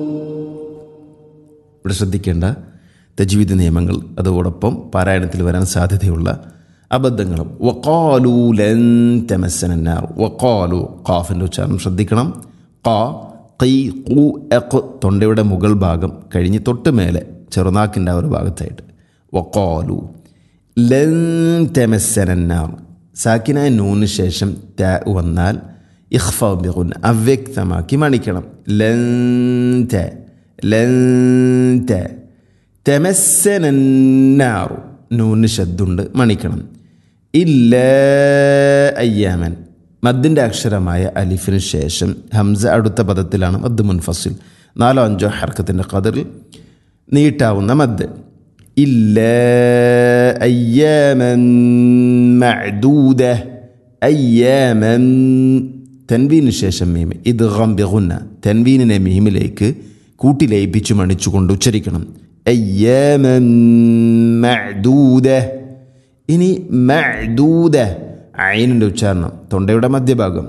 ഇവിടെ ശ്രദ്ധിക്കേണ്ട തജ്വീദ് നിയമങ്ങൾ, അതോടൊപ്പം പാരായണത്തിൽ വരാൻ സാധ്യതയുള്ള അബദ്ധങ്ങളും. വഖാലു ലൻ തമസ്സന നാർ. വഖാലു ഖാഫിൻ്റെ ഉച്ചാരണം ശ്രദ്ധിക്കണം. ഖാ ഖീ ഖു അഖ് തൊണ്ടയുടെ മുകൾ ഭാഗം കഴിഞ്ഞ് തൊട്ട് മേലെ ചെറുനാക്കിൻ്റെ ആ ഒരു ഭാഗത്തായിട്ട്. വഖാലു ലൻ തമസ്സന നാർ. സാക്കിനായ നൂന് ശേഷം ത വന്നാൽ ഇഖ്ഫാ ബിഗുന്ന അവ്യക്തമാക്കി മണിക്കണം. ലൻ ത ലൻ ത തമസ്സന നാർ നൂന് ശദ്ദുണ്ട് മണിക്കണം. ഇല്ല അയ്യാമൻ മദ്ദിൻ്റെ അക്ഷരമായ അലിഫിന് ശേഷം ഹംസ അടുത്ത പദത്തിലാണ് മദ് മുൻഫസിൽ 4-5 ഹർക്കത്തിൻ്റെ ഖദറിൽ നീട്ടാവുന്ന മദ്. ഇല്ല അയ്യാമൻ മഅദൂദ. അയ്യാമൻ തൻവീന് ശേഷം മീം ഇദ്ഗാം ബിഗുന്ന തൻവീനിനെ മീമിലേക്ക് കൂട്ടി ലയിപ്പിച്ച് മണിച്ചുകൊണ്ട് ഉച്ചരിക്കണം. അയ്യാമൻ മഅദൂദ. ഇനി മഅദൂദ ഐനിൻ്റെ ഉച്ചാരണം തൊണ്ടയുടെ മധ്യഭാഗം.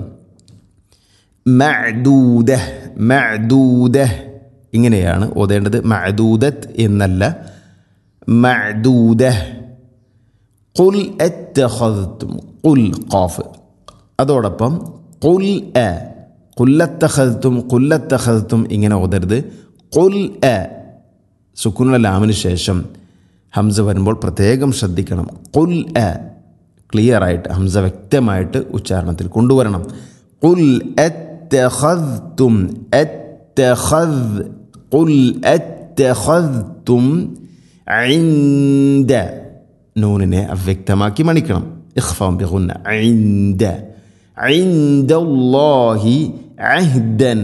മഅദൂദ മഅദൂദ ഇങ്ങനെയാണ് ഓതേണ്ടത്. മഅദൂദത്ത് എന്നല്ല, മഅദൂദ. ഖുൽ അത്തഖദ്തും ഖുൽ ഖാഫ് അതോടൊപ്പം ഖുൽ അ ഖുല്ലത്തഖദ്തും ഖുല്ലത്തഖദ്തും ഇങ്ങനെ ഓതരുത്. ഖുൽ അ സുക്കൂനുള്ള ലാമിന് ശേഷം ഹംസ വരുമ്പോൾ പ്രത്യേകം ശ്രദ്ധിക്കണം. ഖുൽ അ ക്ലിയറായിട്ട് ഹംസ വ്യക്തമായിട്ട് ഉച്ചാരണത്തിൽ കൊണ്ടുവരണം. ഖുൽ അത്തഖദ്തും അത്തഖദ് ഖുൽ അത്തഖദ്തും ഇൻദ നൂനിനെ അവ്യക്തമാക്കി മണിക്കണം. ഇഖ്ഫാ ബിഗുന്ന ഇൻദ ഇൻദല്ലാഹി അഹ്ദൻ.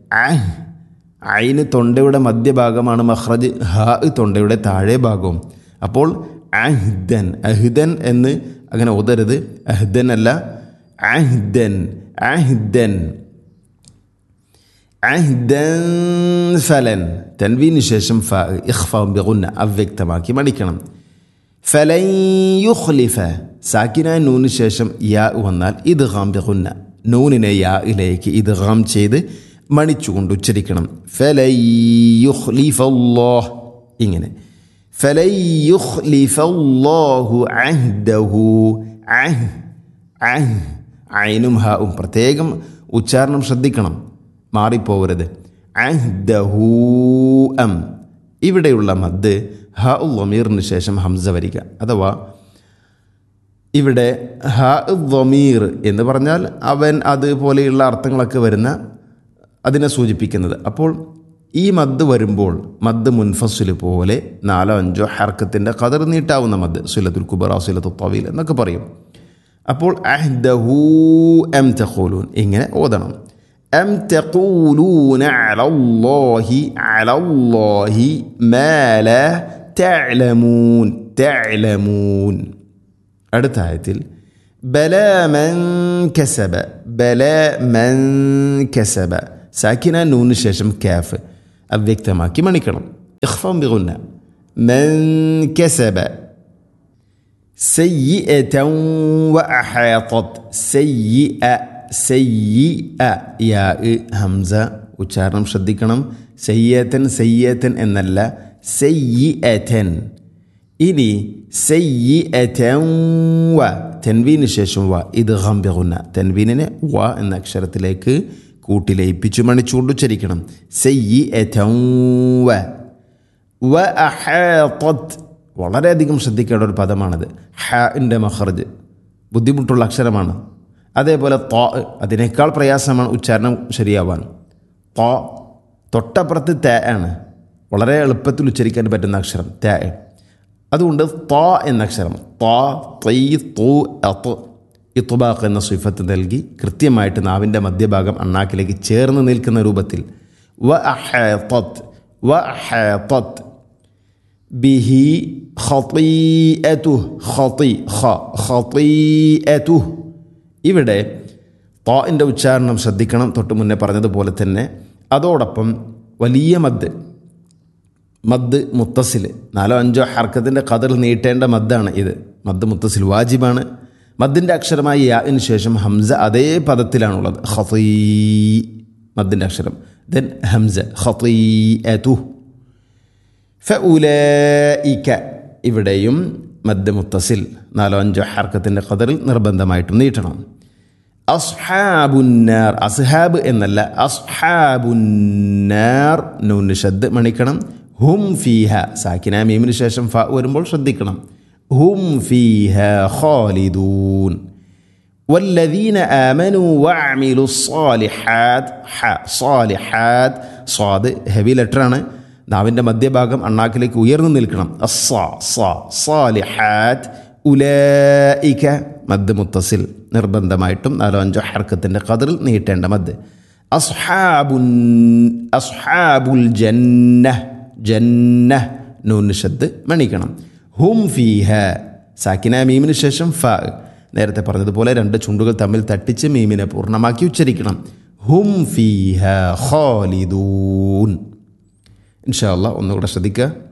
ഐന് തൊണ്ടയുടെ മധ്യഭാഗമാണ് മഖ്റജ്, ഹാ തൊണ്ടയുടെ താഴെ ഭാഗവും. അപ്പോൾ അഹ്ദൻ അഹ്ദൻ എന്ന് അങ്ങനെ ഓതരുത്. അഹ്ദൻ അല്ല, അഹ്ദൻ അഹ്ദൻ അഹ്ദൻ ഫലൻ തൻവീന് ശേഷം ഫ ഇഖ്ഫാ ബിഗുന്ന അവ്യക്തമാക്കി മണിക്കണം. ഫലൻ യുഖ്ലിഫ സാക്കിനായ നൂന് ശേഷം യാ വന്നാൽ ഇദ്ഗാം ബിഗുന്ന നൂനിനെ യായിലേക്ക് ഇദ്ഗാം ചെയ്ത് മണിച്ചുകൊണ്ട് ഉച്ചരിക്കണം. ഫലൻ യുഖ്ലിഫല്ലാഹ് ഇങ്ങനെ. ഫലൻ യുഖ്ലിഫല്ലാഹു അഹ്ദഹു. ഐനും ഹാവും പ്രത്യേകം ഉച്ചാരണം ശ്രദ്ധിക്കണം, മാറിപ്പോവരുത്. അഹ്ദഹു അം ഇവിടെയുള്ള മദ് ഹാ ളമീറിന് ശേഷം ഹംസ വരിക. അഥവാ ഇവിടെ ഹാ ളമീർ എന്ന് പറഞ്ഞാൽ അവൻ, അതുപോലെയുള്ള അർത്ഥങ്ങളൊക്കെ വരുന്ന അതിനെ സൂചിപ്പിക്കുന്നത്. അപ്പോൾ ഈ മദ് വരുമ്പോൾ മദ് മുൻഫസിൽ പോലെ 4-5 ഹർക്കത്തിൻ്റെ ഖദർ നീട്ടാവുന്ന മദ് സുലത്തുൽ കുബറ സുലത്തുൽ തവീൽ എന്നൊക്കെ പറയും. അപ്പോൾ അഹ്ദഹു അം തഖൂലൂൻ ഇങ്ങനെ ഓതണം. അം തഖൂലൂന അലല്ലാഹി മാ ലാ തഅലമൂൻ തഅലമൂൻ. അടുത്ത ആയത്തിൽ ബലാ മൻ കസബ ബലാ മൻ കസബ സാക്കിന നൂന് ശേഷം കാഫ് അവ്യക്തമാക്കി മണിക്കണം. ഇഖ്ഫാ ബിഗുന്ന മൻ കസബ സയ്യിഅതൻ വഅഹാതത് സയ്യിഅ യാ ഹംസ ഉച്ചാരണം ശ്രദ്ധിക്കണം. സയ്യിഅതൻ എന്നല്ല, സയ്യിഅതൻ. ഇനി സയ്യിഅതൻ വ തൻവീന് ശേഷം വ ഇദ്ഗാം ബിഗുന്ന തൻവീനിനെ വ എന്ന അക്ഷരത്തിലേക്ക് കൂട്ടി ലയിപ്പിച്ചു മണിച്ചുകൊണ്ട് ഉച്ചരിക്കണം. സയ്യിഅതൻ വ അഹാതത് വളരെയധികം ശ്രദ്ധിക്കേണ്ട ഒരു പദമാണത്. ഹാഇൻ്റെ മഖ്റജ് ബുദ്ധിമുട്ടുള്ള അക്ഷരമാണ്. അതേപോലെ ത അതിനേക്കാൾ പ്രയാസമാണ് ഉച്ചാരണം ശരിയാവാൻ. ത തൊട്ടപ്പുറത്ത് ത ആണ്, വളരെ എളുപ്പത്തിൽ ഉച്ചരിക്കാൻ പറ്റുന്ന അക്ഷരം ത. അതുകൊണ്ട് ത എന്ന അക്ഷരം ത തൈ തു അത്ത് ഇത്ബാഖ് എന്ന സിഫത്ത് നൽകി കൃത്യമായിട്ട് നാവിൻ്റെ മധ്യഭാഗം അണ്ണാക്കിലേക്ക് ചേർന്ന് നിൽക്കുന്ന രൂപത്തിൽ വ അഹാതത് ബിഹി ഖതീഅതുഹ്. ഇവിടെ താഇൻ്റെ ഉച്ചാരണം ശ്രദ്ധിക്കണം, തൊട്ട് മുന്നേ പറഞ്ഞതുപോലെ തന്നെ. അതോടൊപ്പം വലിയ മദ് മുത്തസിൽ 4-5 ഹർക്കത്തിൻ്റെ ഖദർ നീട്ടേണ്ട മദ്ദാണ് ഇത്. മദ് മുത്തസിൽ വാജിബാണ്. മദ്ദിൻ്റെ അക്ഷരമായ യാഇന് ശേഷം ഹംസ അതേ പദത്തിലാണുള്ളത്. ഖതീ മദ്ദിൻ്റെ അക്ഷരം ദെൻ ഹംസ ഖതീഅതു. ഫഉലൈക ഇവിടെയും മദ് മുത്തസിൽ 4-5 ഹർക്കത്തിൻ്റെ ഖദറിൽ നിർബന്ധമായിട്ടും നീട്ടണം. അസ്ഹാബുന്നാർ, അസ്ഹാബ് എന്നല്ല, അസ്ഹാബുന്നാർ നൂന് ഷദ് മണിക്കണം. ഹും ഫീഹ, സാക്കിന മീമിന് ശേഷം ഫ വരുമ്പോൾ ശ്രദ്ധിക്കണം. ഹും ഫീഹ ഖാലിദൂൻ. വല്ലദീന ആമനു വഅമിലു സ്സാലിഹാത്ത്, സ്വാലിഹാത്ത് സ്വാദ് ഹെവി ലെറ്ററാണ്. നാവിൻ്റെ മധ്യഭാഗം അണ്ണാക്കിലേക്ക് ഉയർന്നു നിൽക്കണം. സ്വാലിഹാത്ത്. ഉലൈക മദ് മുത്തസിൽ നിർബന്ധമായിട്ടും 4-5 ഹർക്കത്തിൻ്റെ ഖദറിൽ നീട്ടേണ്ട മദ്. അസ്ഹാബുൽ ജന്ന നൂന് ഷദ് മണിക്കണം. ഹും ഫീഹ, സാക്കിന മീമിന് ശേഷം ഫ. നേരത്തെ പറഞ്ഞതുപോലെ 2 ചുണ്ടുകൾ തമ്മിൽ തട്ടിച്ച് മീമിനെ പൂർണ്ണമാക്കി ഉച്ചരിക്കണം. ഹും ഫീഹ ഖാലിദൂൻ. ഇൻഷാ അല്ലാഹ് ഒന്നുകൂടെ ശ്രദ്ധിക്കുക.